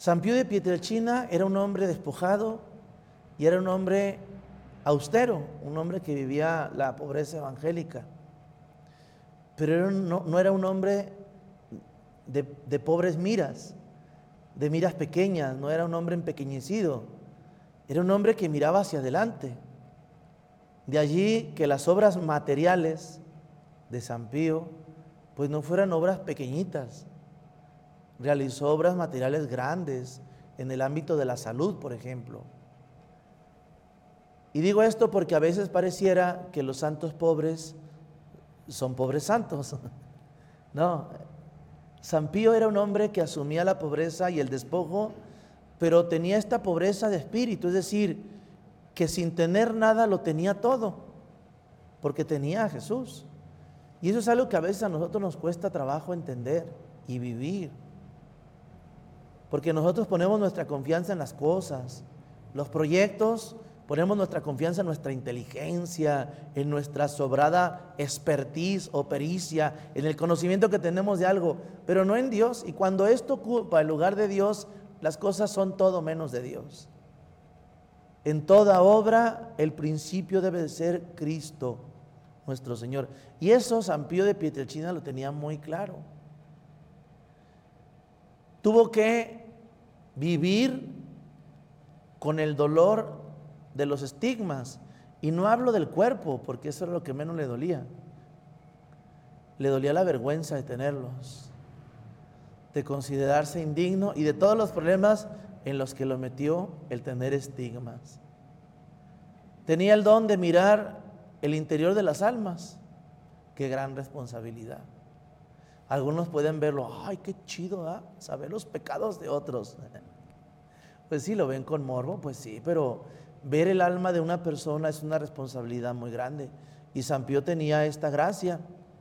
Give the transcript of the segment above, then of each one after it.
San Pío de Pietrelcina era un hombre despojado y era un hombre austero, un hombre que vivía la pobreza evangélica. Pero no era un hombre de pobres miras, de miras pequeñas, no era un hombre empequeñecido, era un hombre que miraba hacia adelante. De allí que las obras materiales de San Pío, pues no fueran obras pequeñitas. Realizó obras materiales grandes en el ámbito de la salud, por ejemplo. Y digo esto porque a veces pareciera que los santos pobres son pobres santos. No, San Pío era un hombre que asumía la pobreza y el despojo, pero tenía esta pobreza de espíritu, es decir, que sin tener nada lo tenía todo, porque tenía a Jesús. Y eso es algo que a veces a nosotros nos cuesta trabajo entender y vivir, porque nosotros ponemos nuestra confianza en las cosas, los proyectos, ponemos nuestra confianza en nuestra inteligencia, en nuestra sobrada expertise o pericia, en el conocimiento que tenemos de algo, pero no en Dios. Y cuando esto ocupa el lugar de Dios, las cosas son todo menos de Dios. En toda obra el principio debe de ser Cristo, nuestro Señor. Y eso San Pío de Pietrelcina lo tenía muy claro. Tuvo que vivir con el dolor de los estigmas, y no hablo del cuerpo, porque eso era lo que menos le dolía. Le dolía la vergüenza de tenerlos, de considerarse indigno y de todos los problemas en los que lo metió el tener estigmas. Tenía el don de mirar el interior de las almas. Qué gran responsabilidad. Algunos pueden verlo, ay, qué chido, ¿eh? Saber los pecados de otros. Pues sí, lo ven con morbo, pues sí, pero ver el alma de una persona es una responsabilidad muy grande. Y San Pío tenía esta gracia.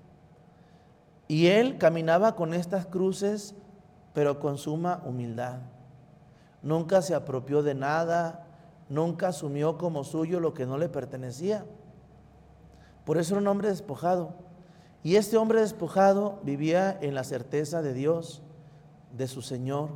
Y él caminaba con estas cruces, pero con suma humildad. Nunca se apropió de nada, nunca asumió como suyo lo que no le pertenecía. Por eso era un hombre despojado. Y este hombre despojado vivía en la certeza de Dios, de su Señor.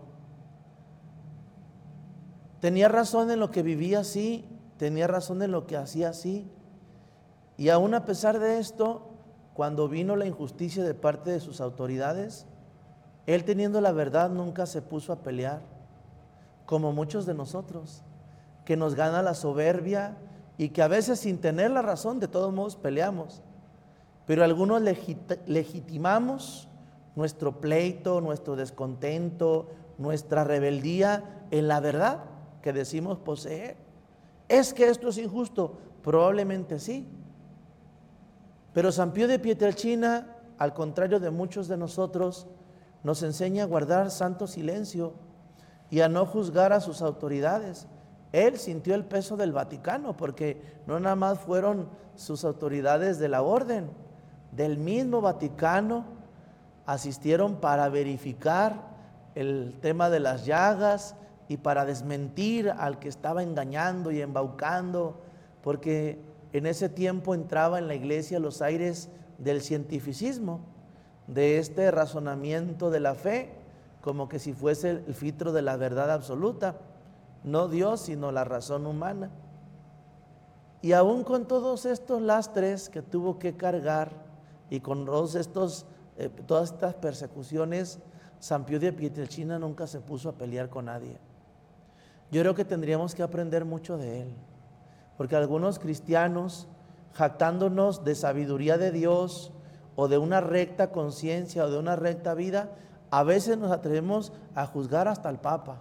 Tenía razón en lo que vivía así, tenía razón en lo que hacía así. Y aún a pesar de esto, cuando vino la injusticia de parte de sus autoridades, él teniendo la verdad nunca se puso a pelear, como muchos de nosotros, que nos gana la soberbia y que a veces sin tener la razón de todos modos peleamos. Pero algunos legitimamos nuestro pleito, nuestro descontento, nuestra rebeldía en la verdad que decimos poseer. ¿Es que esto es injusto? Probablemente sí. Pero San Pío de Pietrelcina, al contrario de muchos de nosotros, nos enseña a guardar santo silencio y a no juzgar a sus autoridades. Él sintió el peso del Vaticano, porque no nada más fueron sus autoridades de la orden, del mismo Vaticano asistieron para verificar el tema de las llagas y para desmentir al que estaba engañando y embaucando, porque en ese tiempo entraba en la iglesia los aires del cientificismo, de este razonamiento de la fe, como que si fuese el filtro de la verdad absoluta, no Dios, sino la razón humana. Y aún con todos estos lastres que tuvo que cargar y con todas estas persecuciones, San Pío de Pietrelcina nunca se puso a pelear con nadie. Yo creo que tendríamos que aprender mucho de él, porque algunos cristianos, jactándonos de sabiduría de Dios o de una recta conciencia o de una recta vida, a veces nos atrevemos a juzgar hasta el Papa.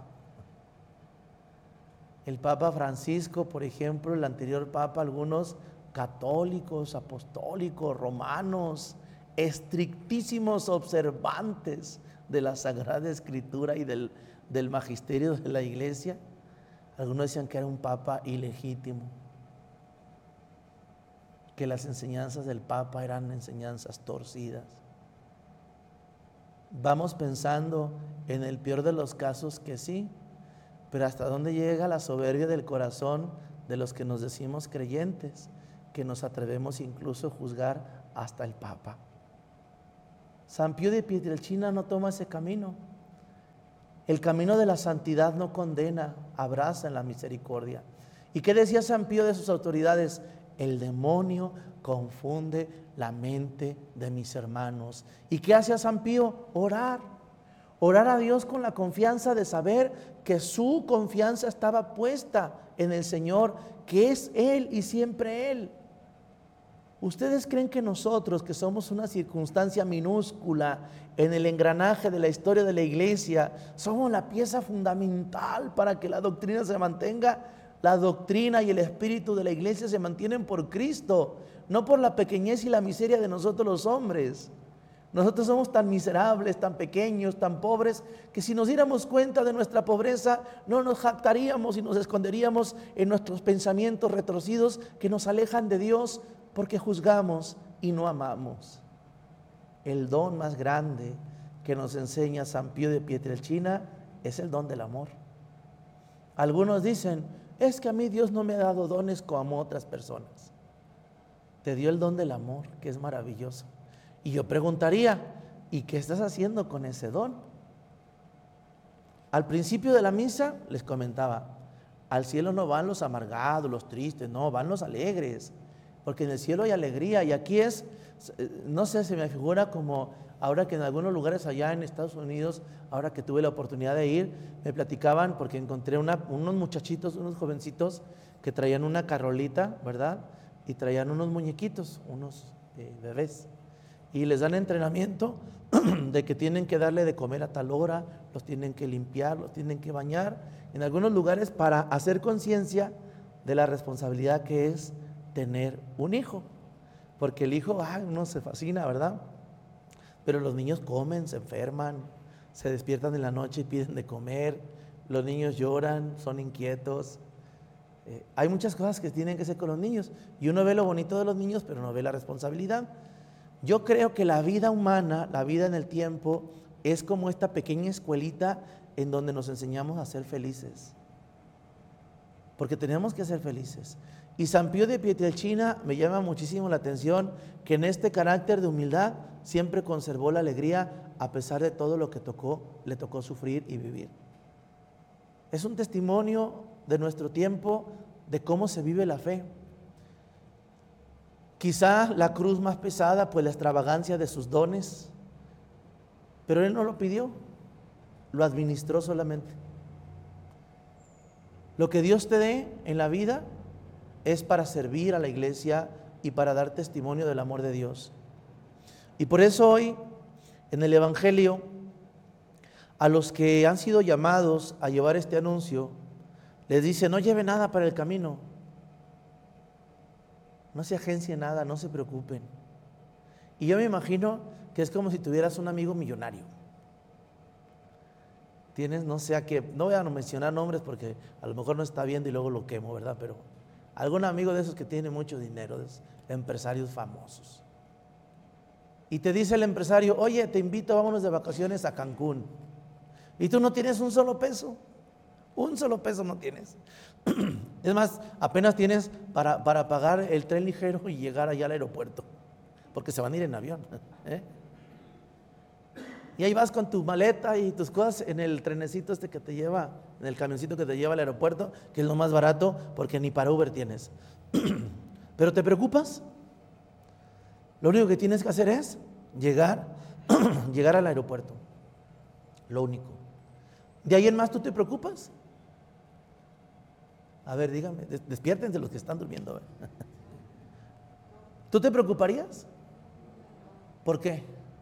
El Papa Francisco, por ejemplo, el anterior Papa, algunos católicos, apostólicos, romanos, estrictísimos observantes de la Sagrada Escritura y del magisterio de la Iglesia, algunos decían que era un Papa ilegítimo, que las enseñanzas del Papa eran enseñanzas torcidas. Vamos pensando en el peor de los casos que sí, pero ¿hasta dónde llega la soberbia del corazón de los que nos decimos creyentes, que nos atrevemos incluso a juzgar hasta el Papa? San Pío de Pietrelcina no toma ese camino. El camino de la santidad no condena, abraza en la misericordia. ¿Y qué decía San Pío de sus autoridades? El demonio confunde la mente de mis hermanos. ¿Y qué hacía San Pío? Orar. Orar a Dios con la confianza de saber que su confianza estaba puesta en el Señor, que es Él y siempre Él. ¿Ustedes creen que nosotros, que somos una circunstancia minúscula en el engranaje de la historia de la iglesia, somos la pieza fundamental para que la doctrina se mantenga? La doctrina y el espíritu de la iglesia se mantienen por Cristo, no por la pequeñez y la miseria de nosotros los hombres. Nosotros somos tan miserables, tan pequeños, tan pobres, que si nos diéramos cuenta de nuestra pobreza, no nos jactaríamos y nos esconderíamos en nuestros pensamientos retorcidos que nos alejan de Dios, porque juzgamos y no amamos. El don más grande que nos enseña San Pío de Pietrelcina es el don del amor. Algunos dicen, es que a mí Dios no me ha dado dones como a otras personas. Te dio el don del amor, que es maravilloso. Y yo preguntaría, ¿y qué estás haciendo con ese don? Al principio de la misa les comentaba, al cielo no van los amargados, los tristes, no, van los alegres, porque en el cielo hay alegría. Y aquí es, no sé, se me figura como ahora que en algunos lugares allá en Estados Unidos, ahora que tuve la oportunidad de ir, me platicaban, porque encontré unos muchachitos, unos jovencitos que traían una carrolita, ¿verdad? Y traían unos muñequitos, unos bebés. Y les dan entrenamiento de que tienen que darle de comer a tal hora, los tienen que limpiar, los tienen que bañar, en algunos lugares para hacer conciencia de la responsabilidad que es tener un hijo. Porque el hijo, uno se fascina, ¿verdad? Pero los niños comen, se enferman, se despiertan en la noche y piden de comer, los niños lloran, son inquietos. Hay muchas cosas que tienen que hacer con los niños y uno ve lo bonito de los niños, pero no ve la responsabilidad. Yo creo que la vida humana, la vida en el tiempo, es como esta pequeña escuelita en donde nos enseñamos a ser felices. Porque tenemos que ser felices. Y San Pío de Pietrelcina me llama muchísimo la atención que en este carácter de humildad siempre conservó la alegría a pesar de todo lo que le tocó sufrir y vivir. Es un testimonio de nuestro tiempo de cómo se vive la fe. Quizá la cruz más pesada, pues la extravagancia de sus dones, pero él no lo pidió, lo administró solamente. Lo que Dios te dé en la vida es para servir a la iglesia y para dar testimonio del amor de Dios. Y por eso hoy, en el Evangelio, a los que han sido llamados a llevar este anuncio, les dice, no lleve nada para el camino. No se agencie nada, no se preocupen. Y yo me imagino que es como si tuvieras un amigo millonario. Tienes, no sé a qué, no voy a mencionar nombres porque a lo mejor no está viendo y luego lo quemo, ¿verdad? Pero algún amigo de esos que tiene mucho dinero, de empresarios famosos. Y te dice el empresario, oye, te invito, vámonos de vacaciones a Cancún. Y tú no tienes un solo peso no tienes. Es más, apenas tienes para pagar el tren ligero y llegar allá al aeropuerto, porque se van a ir en avión. Y ahí vas con tu maleta y tus cosas en el trenecito que te lleva, en el camioncito que te lleva al aeropuerto, que es lo más barato, porque ni para Uber tienes. Pero te preocupas. Lo único que tienes que hacer es llegar al aeropuerto. Lo único. ¿De ahí en más tú te preocupas? A ver, dígame, despiértense los que están durmiendo. ¿Tú te preocuparías? ¿Por qué?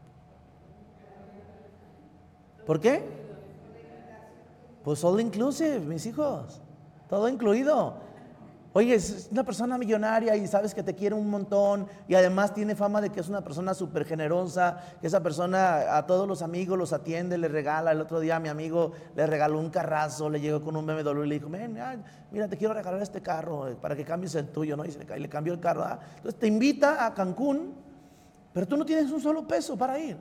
¿Por qué? Pues all inclusive, mis hijos, todo incluido. Oye, es una persona millonaria y sabes que te quiere un montón y además tiene fama de que es una persona súper generosa, que esa persona a todos los amigos los atiende, les regala. El otro día a mi amigo le regaló un carrazo, le llegó con un BMW y le dijo, mira, te quiero regalar este carro para que cambies el tuyo, ¿no? Y le cambió el carro. Entonces te invita a Cancún, pero tú no tienes un solo peso para ir.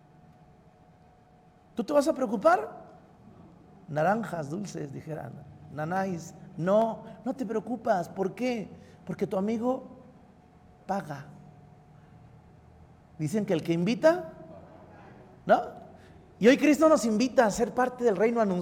¿Tú te vas a preocupar? Naranjas dulces, dijeran, nanáis. No te preocupas. ¿Por qué? Porque tu amigo paga. Dicen que el que invita, ¿no? Y hoy Cristo nos invita a ser parte del reino,